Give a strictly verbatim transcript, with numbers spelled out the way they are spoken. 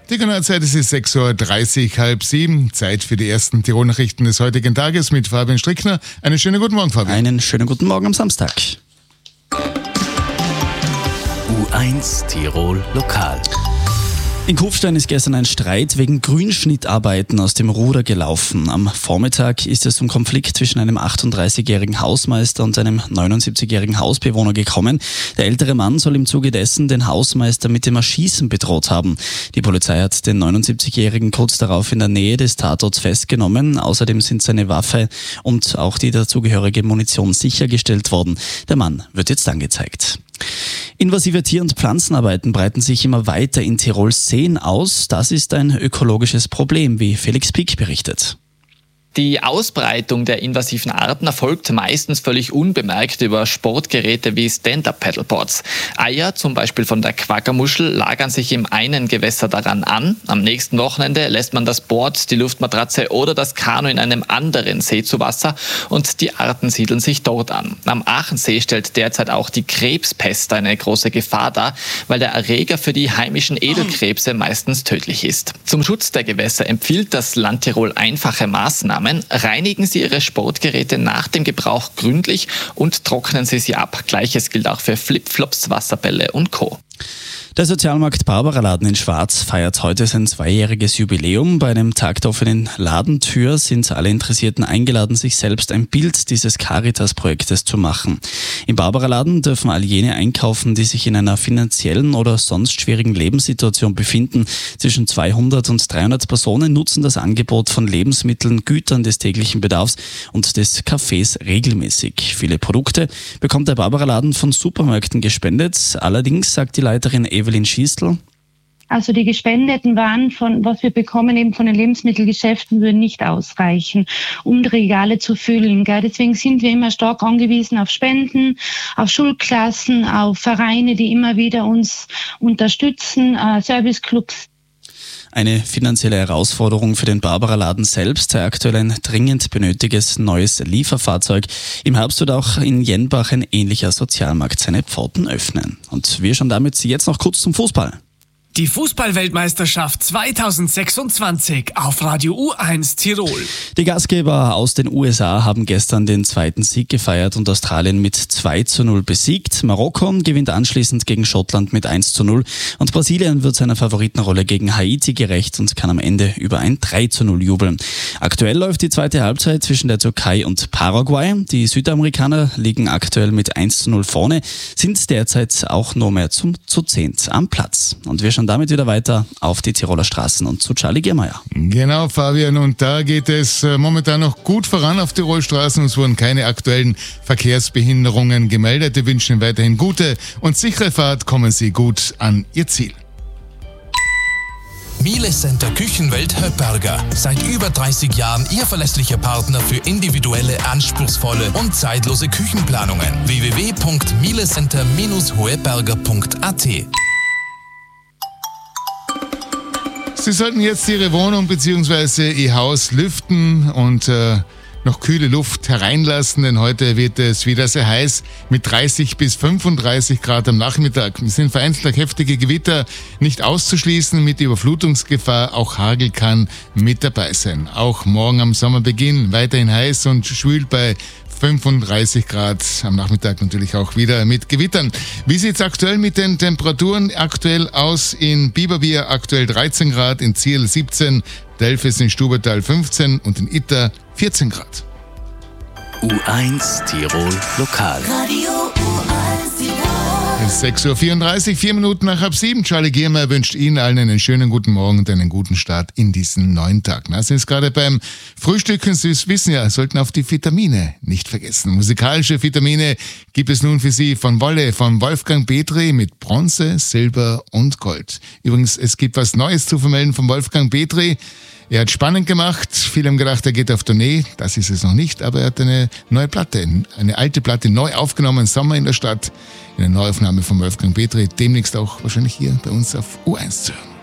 Die Kanalzeit ist sechs Uhr dreißig, halb sieben. Zeit für die ersten Tirol-Nachrichten des heutigen Tages mit Fabian Strickner. Einen schönen guten Morgen, Fabian. Einen schönen guten Morgen am Samstag. U eins Tirol Lokal. In Kufstein ist gestern ein Streit wegen Grünschnittarbeiten aus dem Ruder gelaufen. Am Vormittag ist es zum Konflikt zwischen einem achtunddreißigjährigen Hausmeister und einem neunundsiebzigjährigen Hausbewohner gekommen. Der ältere Mann soll im Zuge dessen den Hausmeister mit dem Erschießen bedroht haben. Die Polizei hat den neunundsiebzigjährigen kurz darauf in der Nähe des Tatorts festgenommen. Außerdem sind seine Waffe und auch die dazugehörige Munition sichergestellt worden. Der Mann wird jetzt angezeigt. Invasive Tier- und Pflanzenarbeiten breiten sich immer weiter in Tirols Seen aus. Das ist ein ökologisches Problem, wie Felix Pick berichtet. Die Ausbreitung der invasiven Arten erfolgt meistens völlig unbemerkt über Sportgeräte wie Stand-Up-Paddleboards. Eier, zum Beispiel von der Quaggermuschel, lagern sich im einen Gewässer daran an. Am nächsten Wochenende lässt man das Board, die Luftmatratze oder das Kanu in einem anderen See zu Wasser und die Arten siedeln sich dort an. Am Aachensee stellt derzeit auch die Krebspest eine große Gefahr dar, weil der Erreger für die heimischen Edelkrebse meistens tödlich ist. Zum Schutz der Gewässer empfiehlt das Land Tirol einfache Maßnahmen. Reinigen Sie Ihre Sportgeräte nach dem Gebrauch gründlich und trocknen Sie sie ab. Gleiches gilt auch für Flipflops, Wasserbälle und Co. Der Sozialmarkt Barbara-Laden in Schwarz feiert heute sein zweijähriges Jubiläum. Bei einem Tag der offenen Ladentür sind alle Interessierten eingeladen, sich selbst ein Bild dieses Caritas-Projektes zu machen. Im Barbara-Laden dürfen all jene einkaufen, die sich in einer finanziellen oder sonst schwierigen Lebenssituation befinden. Zwischen zweihundert und dreihundert Personen nutzen das Angebot von Lebensmitteln, Gütern des täglichen Bedarfs und des Cafés regelmäßig. Viele Produkte bekommt der Barbara-Laden von Supermärkten gespendet. Allerdings sagt die Leiterin Evelyn Schiestl: Also die gespendeten Waren, von was wir bekommen eben von den Lebensmittelgeschäften, würden nicht ausreichen, um die Regale zu füllen. Gell? Deswegen sind wir immer stark angewiesen auf Spenden, auf Schulklassen, auf Vereine, die immer wieder uns unterstützen, äh, Serviceclubs. Eine finanzielle Herausforderung für den Barbara-Laden selbst, sei aktuell ein dringend benötigtes neues Lieferfahrzeug. Im Herbst wird auch in Jenbach ein ähnlicher Sozialmarkt seine Pforten öffnen. Und wir schauen damit jetzt noch kurz zum Fußball. Die Fußball-Weltmeisterschaft zweitausendsechsundzwanzig auf Radio U eins Tirol. Die Gastgeber aus den U S A haben gestern den zweiten Sieg gefeiert und Australien mit zwei zu null besiegt. Marokko gewinnt anschließend gegen Schottland mit eins zu null und Brasilien wird seiner Favoritenrolle gegen Haiti gerecht und kann am Ende über ein drei zu null jubeln. Aktuell läuft die zweite Halbzeit zwischen der Türkei und Paraguay. Die Südamerikaner liegen aktuell mit eins zu null vorne, sind derzeit auch nur mehr zum zu zehnt am Platz. Und wir schauen damit wieder weiter auf die Tiroler Straßen und zu Charlie Giermeier. Genau, Fabian, und da geht es momentan noch gut voran auf Tirol Straßen. Es wurden keine aktuellen Verkehrsbehinderungen gemeldet. Wir wünschen Ihnen weiterhin gute und sichere Fahrt. Kommen Sie gut an Ihr Ziel. Miele Center Küchenwelt Höpperger. Seit über dreißig Jahren Ihr verlässlicher Partner für individuelle, anspruchsvolle und zeitlose Küchenplanungen. w w w punkt mielecenter hoeberger punkt a t. Sie sollten jetzt Ihre Wohnung bzw. Ihr Haus lüften und äh, noch kühle Luft hereinlassen, denn heute wird es wieder sehr heiß mit dreißig bis fünfunddreißig Grad am Nachmittag. Es sind vereinzelt heftige Gewitter nicht auszuschließen mit Überflutungsgefahr. Auch Hagel kann mit dabei sein. Auch morgen am Sommerbeginn weiterhin heiß und schwül bei fünfunddreißig Grad, am Nachmittag natürlich auch wieder mit Gewittern. Wie sieht's aktuell mit den Temperaturen aktuell aus? In Biberbier aktuell dreizehn Grad, in Zierl siebzehn, Delfes in Stubertal fünfzehn und in Itter vierzehn Grad. U eins Tirol Lokal. Radio U eins Tirol. sechs Uhr vierunddreißig, vier Minuten nach halb sieben. Charlie Giermeier wünscht Ihnen allen einen schönen guten Morgen und einen guten Start in diesen neuen Tag. Na, Sie sind gerade beim Frühstücken, Sie wissen ja, sollten auf die Vitamine nicht vergessen. Musikalische Vitamine gibt es nun für Sie von Wolle, von Wolfgang Petri mit Bronze, Silber und Gold. Übrigens, es gibt was Neues zu vermelden von Wolfgang Petri. Er hat spannend gemacht, viele haben gedacht, er geht auf Tournee, das ist es noch nicht, aber er hat eine neue Platte, eine alte Platte neu aufgenommen, Sommer in der Stadt, eine Neuaufnahme von Wolfgang Petri, demnächst auch wahrscheinlich hier bei uns auf U eins zu hören.